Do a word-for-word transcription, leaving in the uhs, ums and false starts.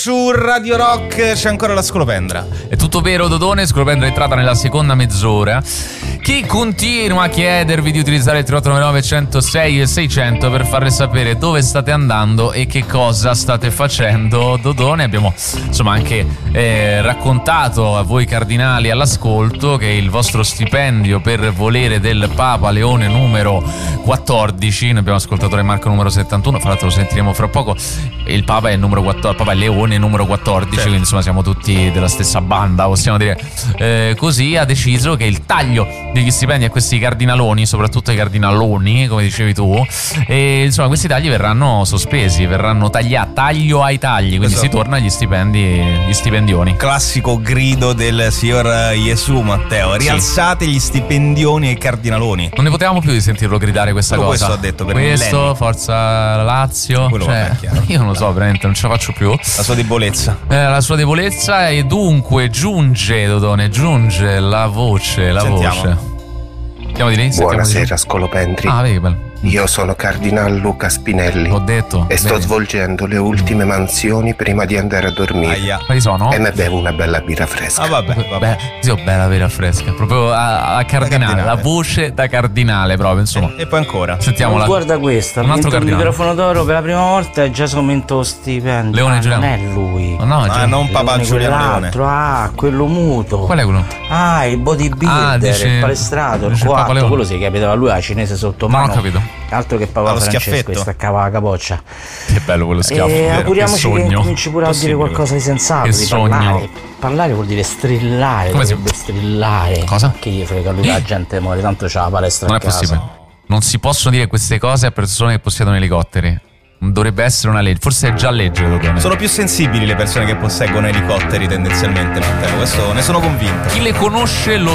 Su Radio Rock c'è ancora la scolopendra. È tutto vero, Dodone. Scolopendra è entrata nella seconda mezz'ora. Chi continua a chiedervi di utilizzare il tre otto nove nove uno zero sei e seicento per farle sapere dove state andando e che cosa state facendo, Dodone. Abbiamo insomma anche eh, raccontato a voi cardinali all'ascolto che il vostro stipendio per volere del Papa Leone numero quattordici, noi abbiamo ascoltatore Marco numero settantuno, fra l'altro lo sentiremo fra poco. Il Papa è il numero quattordici, il Papa è Leone numero quattordici, certo. Quindi insomma siamo tutti della stessa banda, possiamo dire eh, così. Ha deciso che il taglio degli stipendi a questi cardinaloni, soprattutto ai cardinaloni come dicevi tu, e insomma questi tagli verranno sospesi, verranno tagliati, taglio ai tagli, quindi esatto. Si torna agli stipendi, gli stipendioni. Classico grido del signor Gesù, Matteo, rialzate sì. Gli stipendioni ai cardinaloni. Non ne potevamo più di sentirlo gridare questa Solo cosa. Questo ha detto per questo millenni. Forza Lazio, cioè, io non lo so, veramente non ce la faccio più. La sua debolezza. Eh, la sua debolezza, e dunque giunge, Dodone, giunge la voce, la Sentiamo. voce. Andiamo di lì? Buonasera, Scolopendri. Ah, vedi che bello. Io sono Cardinal Luca Spinelli. Ho detto. E sto bene. svolgendo le ultime mansioni prima di andare a dormire. Aia. Quali sono? E mi bevo una bella birra fresca. Ah, vabbè, vabbè. Beh, sì, ho bella vera fresca. Proprio a, a cardinale, cardinale, la voce da cardinale proprio, insomma. E, e poi ancora. Sentiamola. Guarda questa, un altro il cardinale. microfono d'oro per la prima volta e già si aumenta lo stipendio. Leone ah, Giuliano. non è lui. Ma no, Ah, già- non Papa Leone Giuliano Leone. quell'altro, ah, quello muto. Qual è quello? Ah, il bodybuilder, Ah, dice- il palestrato, il dice Papa quattro, Leone. quello si capitava lui, la cinese sotto Non ho mano. capito. Altro che Papa Allo Francesco, schiaffetto. che staccava la capoccia. Che bello quello schiaffo. E vero, auguriamoci che che sogno. cominci pure a dire Possibile. qualcosa di sensato, Che di sogno. parlare. Parlare vuol dire strillare, Come si- dovrebbe strillare. Cosa? Che gli frega lui, la gente muore, tanto c'ha la palestra Non a è casa. possibile. Non si possono dire queste cose a persone che possiedono elicotteri. Dovrebbe essere una legge. Forse è già legge, Dodone. Sono più sensibili le persone che posseggono elicotteri tendenzialmente, Matteo. Questo ne sono convinto. Chi le conosce lo